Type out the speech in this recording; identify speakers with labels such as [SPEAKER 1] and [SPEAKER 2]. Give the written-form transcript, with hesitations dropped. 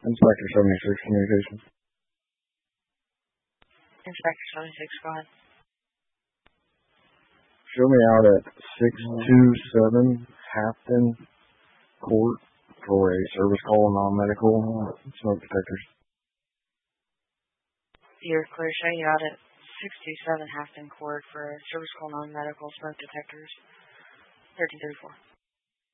[SPEAKER 1] Inspector 76 Communications.
[SPEAKER 2] Inspector 76, go ahead.
[SPEAKER 1] Show me out at 627 Hampton Court for a service call on non-medical smoke detectors.
[SPEAKER 2] You're clear. Show you out at 627 Hampton Court for a service call non-medical smoke detectors. 1334.